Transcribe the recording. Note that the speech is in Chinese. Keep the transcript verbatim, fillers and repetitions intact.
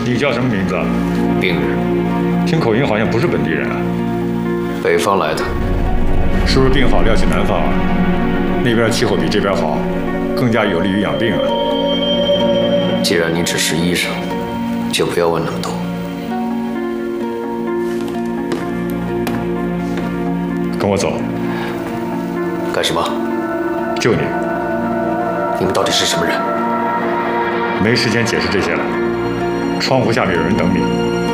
你叫什么名字？ 病人。 听口音好像不是本地人啊。 北方来的。 是不是病好要去南方啊？那边气候比这边好，更加有利于养病啊。 既然你只是医生，就不要问那么多。 跟我走。 干什么？ 救你。 你们到底是什么人？ 没时间解释这些了。窗户下面有人等你。